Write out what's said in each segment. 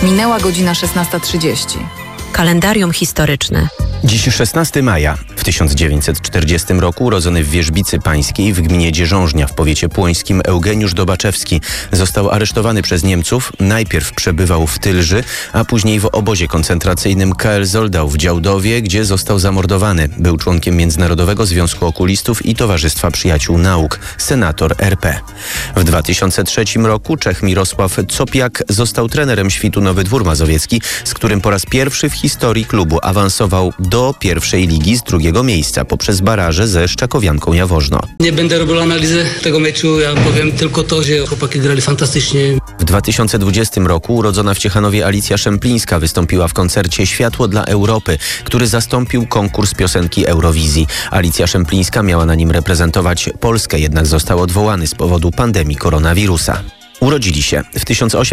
Minęła godzina 16:30. Kalendarium historyczne. Dziś 16 maja. W 1940 roku urodzony w Wierzbicy Pańskiej w gminie Dzierżążnia w powiecie płońskim Eugeniusz Dobaczewski został aresztowany przez Niemców. Najpierw przebywał w Tylży, a później w obozie koncentracyjnym KL Zoldau w Działdowie, gdzie został zamordowany. Był członkiem Międzynarodowego Związku Okulistów i Towarzystwa Przyjaciół Nauk, senator RP. W 2003 roku Czech Mirosław Copiak został trenerem Świtu Nowy Dwór Mazowiecki, z którym po raz pierwszy w historii klubu awansował do pierwszej ligi z drugiego miejsca poprzez baraże ze Szczakowianką Jaworzno. Nie będę robił analizy tego meczu, ja powiem tylko to, że chłopaki grali fantastycznie. W 2020 roku urodzona w Ciechanowie Alicja Szemplińska wystąpiła w koncercie Światło dla Europy, który zastąpił konkurs piosenki Eurowizji. Alicja Szemplińska miała na nim reprezentować Polskę, jednak został odwołany z powodu pandemii koronawirusa. Urodzili się w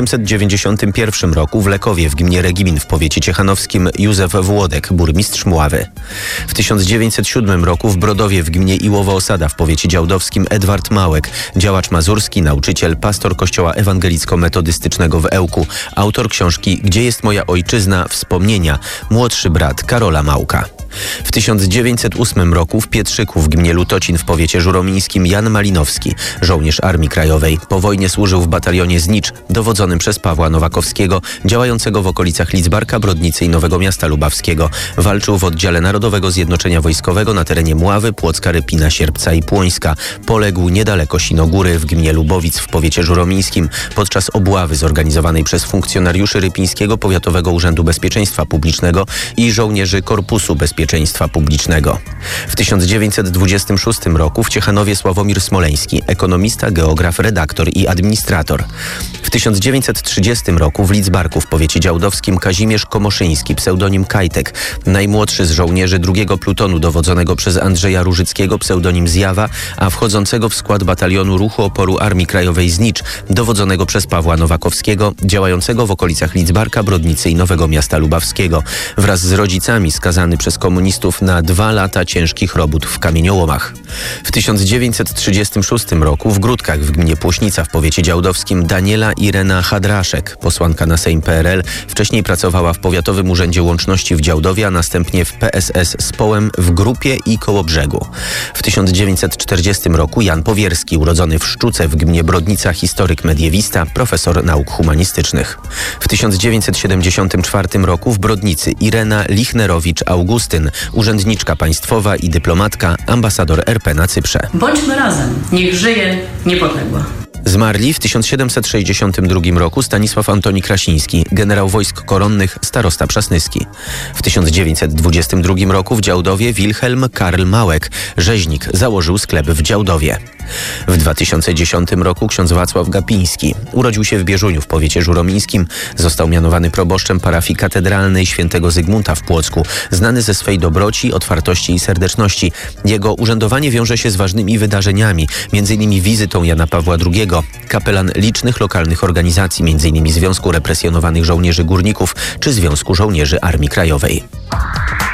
1891 roku w Lekowie w gminie Regibin w powiecie ciechanowskim Józef Włodek, burmistrz Mławy. W 1907 roku w Brodowie w gminie Iłowo-Osada w powiecie działdowskim Edward Małek, działacz mazurski, nauczyciel, pastor kościoła ewangelicko-metodystycznego w Ełku, autor książki Gdzie jest moja ojczyzna? Wspomnienia, młodszy brat Karola Małka. W 1908 roku w Pietrzyku w gminie Lutocin w powiecie żuromińskim Jan Malinowski, żołnierz Armii Krajowej. Po wojnie służył w batalionie Znicz, dowodzonym przez Pawła Nowakowskiego, działającego w okolicach Lidzbarka, Brodnicy i Nowego Miasta Lubawskiego. Walczył w oddziale Narodowego Zjednoczenia Wojskowego na terenie Mławy, Płocka, Rypina, Sierpca i Płońska. Poległ niedaleko Sinogóry w gminie Lubowic w powiecie żuromińskim podczas obławy zorganizowanej przez funkcjonariuszy Rypińskiego Powiatowego Urzędu Bezpieczeństwa Publicznego i żołnierzy Korpusu Bezpieczeństwa Publicznego. W 1926 roku w Ciechanowie Sławomir Smoleński, ekonomista, geograf, redaktor i administrator. W 1930 roku w Lidzbarku w powiecie działdowskim Kazimierz Komoszyński, pseudonim Kajtek, najmłodszy z żołnierzy drugiego plutonu dowodzonego przez Andrzeja Różyckiego, pseudonim Zjawa, a wchodzącego w skład batalionu Ruchu Oporu Armii Krajowej Znicz, dowodzonego przez Pawła Nowakowskiego, działającego w okolicach Lidzbarka, Brodnicy i Nowego Miasta Lubawskiego. Wraz z rodzicami skazany przez komunistów na 2 lata ciężkich robót w kamieniołomach. W 1936 roku w Gródkach w gminie Płośnica w powiecie działdowskim Daniela Irena Hadraszek, posłanka na Sejm PRL, wcześniej pracowała w Powiatowym Urzędzie Łączności w Działdowie, a następnie w PSS Społem w Grupie i Kołobrzegu. W 1940 roku Jan Powierski, urodzony w Szczuce w gminie Brodnica, historyk mediewista, profesor nauk humanistycznych. W 1974 roku w Brodnicy Irena Lichnerowicz-Augustyn, urzędniczka państwowa i dyplomatka, ambasador RP na Cyprze. Bądźmy razem, niech żyje niepodległa. Zmarli w 1762 roku Stanisław Antoni Krasiński, generał wojsk koronnych, starosta przasnyski. W 1922 roku w Działdowie Wilhelm Karl Małek, rzeźnik, założył sklep w Działdowie. W 2010 roku ksiądz Wacław Gapiński urodził się w Bieżuniu w powiecie żuromińskim. Został mianowany proboszczem parafii katedralnej świętego Zygmunta w Płocku, znany ze swej dobroci, otwartości i serdeczności. Jego urzędowanie wiąże się z ważnymi wydarzeniami, m.in. wizytą Jana Pawła II, kapelan licznych lokalnych organizacji, m.in. Związku Represjonowanych Żołnierzy Górników czy Związku Żołnierzy Armii Krajowej.